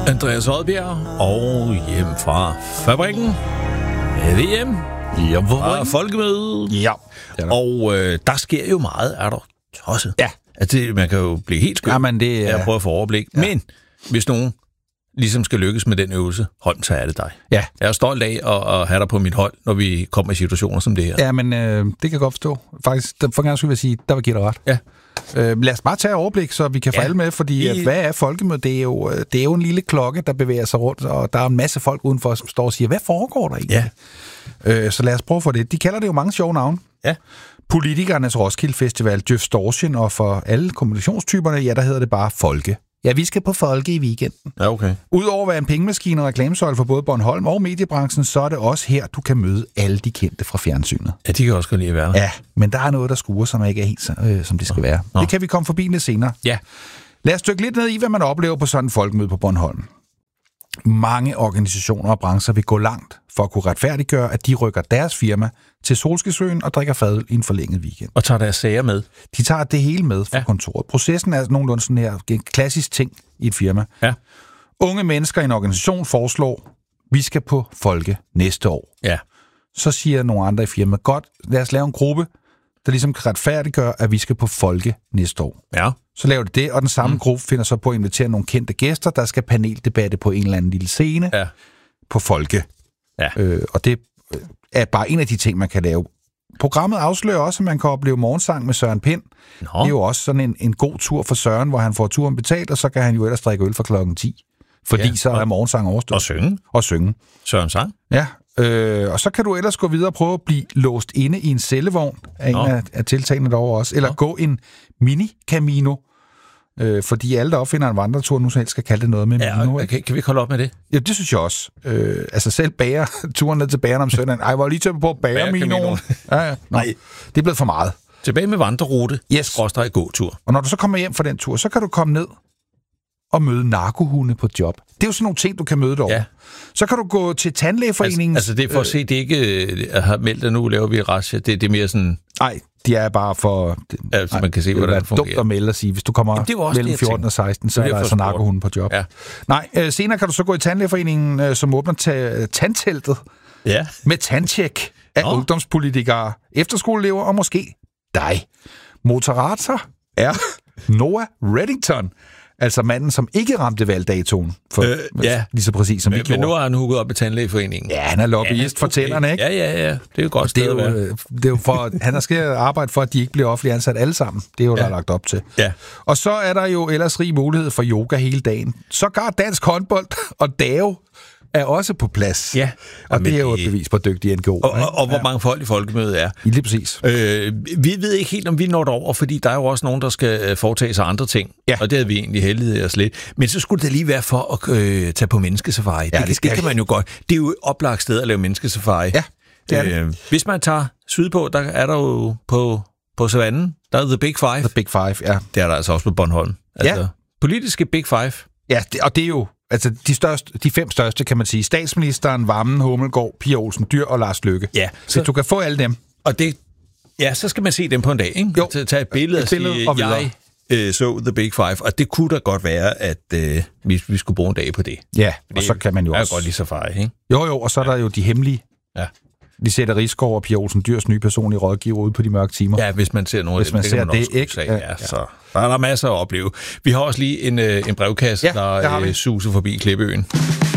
Andreas Oddbjerg og hjem fra fabrikken. VM. Fra folkemødet. Ja. Og der sker jo meget, er der tosset. Ja. Altså, man kan jo blive helt skønt. Jamen, det Jeg prøver at få overblik. Ja. Men hvis nogen ligesom skal lykkes med den øvelse, Holm, så er det dig. Ja. Jeg er stolt af at have dig på mit hold, når vi kommer i situationer som det her. Ja, men det kan jeg godt forstå. Faktisk, for en gang skulle jeg sige, der vil give dig ret. Ja. Lad os bare tage overblik, så vi kan få alle med, fordi hvad er folkemødet? Det er jo en lille klokke, der bevæger sig rundt, og der er en masse folk udenfor, som står og siger, hvad foregår der egentlig? Ja. Så lad os prøve for det. De kalder det jo mange sjove navne. Ja. Politikernes Roskilde Festival, Djøfstortion, og for alle kommunikationstyperne, ja, der hedder det bare Folke. Ja, vi skal på Folke i weekenden. Ja, okay. Udover at være en pengemaskine og reklamesøjle for både Bornholm og mediebranchen, så er det også her, du kan møde alle de kendte fra fjernsynet. Ja, de kan også godt lide at være der. Ja, men der er noget, der skuer, som ikke er helt, som det skal være. Det kan vi komme forbi lidt senere. Ja. Lad os dykke lidt ned i, hvad man oplever på sådan en folkemøde på Bornholm. Mange organisationer og brancher vil gå langt for at kunne retfærdiggøre, at de rykker deres firma til Solskinsøen og drikker fadøl i en forlænget weekend. Og tager deres sager med. De tager det hele med fra kontoret. Processen er nogenlunde sådan her, en klassisk ting i et firma. Ja. Unge mennesker i en organisation foreslår, vi skal på Folke næste år. Ja. Så siger nogle andre i firmaet, godt, lad os lave en gruppe, der ligesom kan retfærdiggøre, at vi skal på Folke næste år. Ja. Så laver de det, og den samme gruppe finder så på at invitere nogle kendte gæster, der skal paneldebatte på en eller anden lille scene på Folke. Ja. Og det er bare en af de ting, man kan lave. Programmet afslører også, at man kan opleve morgensang med Søren Pind. Det er jo også sådan en god tur for Søren, hvor han får turen betalt, og så kan han jo ellers drikke øl fra klokken 10. Fordi så er morgensang overstået. Og synge. Søren sang. Ja. Og så kan du ellers gå videre og prøve at blive låst inde i en cellevogn af en af tiltagene derovre også. Eller gå en mini-camino. Fordi alle, der opfinder en vandretur, nu så helst skal kalde det noget med Mino. Kan vi ikke holde op med det? Ja, det synes jeg også. Altså selv bager turen ned til bageren om søndagen. Ej, var lige til på bagerminoen. Ja. Nej, det er blevet for meget. Tilbage med vandrerute. Yes. Gåtur. Og når du så kommer hjem fra den tur, så kan du komme ned og møde narkohunde på job. Det er jo sådan nogle ting, du kan møde derovre. Ja. Så kan du gå til tandlægeforeningen. Altså det er for at se, det ikke har meldt, at nu laver vi razzia. Det er mere sådan... Nej, de er bare for... Altså, man kan se, hvordan det fungerer. Dumt at melde og sige, hvis du kommer mellem 14 og 16, så er der altså narkohunden på job. Ja. Nej, senere kan du så gå i tandlægeforeningen, som åbner tandteltet med tandtjek af ungdomspolitikere, efterskoleelever og måske dig. Moderator er Noah Reddington. Altså manden, som ikke ramte valgdatoen. Lige så præcis som vi gjorde. Men nu har han hugget op i tandlægeforeningen. Ja, han er lobbyist for tænderne, ikke? Ja. Det er jo godt sted at være. Det er jo for, han skal arbejde for, at de ikke bliver offentligt ansat alle sammen. Det er jo der er lagt op til. Ja. Og så er der jo ellers rig mulighed for yoga hele dagen. Sågar dansk håndbold og DAO er også på plads. Ja. Og det er jo et bevis på dygtige NGO. Og hvor mange folk i folkemødet er. Lige præcis. Vi ved ikke helt, om vi når derover, fordi der er jo også nogen, der skal foretage sig andre ting. Ja. Og det havde vi egentlig heldighed os lidt. Men så skulle det lige være for at tage på menneskesafari. Ja, det kan man jo godt. Det er jo et oplagt sted at lave menneskesafari. Ja, det er det. Hvis man tager sydpå, der er der jo på savannen, der er The Big Five. The Big Five, ja. Det er der altså også på Bornholm. Altså, politiske Big Five. Ja, og det er jo altså de 5 største, kan man sige. Statsministeren, Vammen, Hummelgaard, Pia Olsen Dyhr og Lars Løkke. Ja. Så du kan få alle dem. Og det, så skal man se dem på en dag, ikke? Jo. Tage et billede og sige, jeg så The Big Five. Og det kunne da godt være, at vi skulle bruge en dag på det. Ja, og så kan man jo også... godt lige safari, ikke? Jo, og så er der jo de hemmelige. Ja. Lisette Risgaard og Pia Olsen Dyhrs nye personlige rådgiver ude på de mørke timer. Ja, hvis man ser noget af det, kan man også ikke. Så der er der masser at opleve. Vi har også lige en brevkasse, der suser forbi Klippeøen.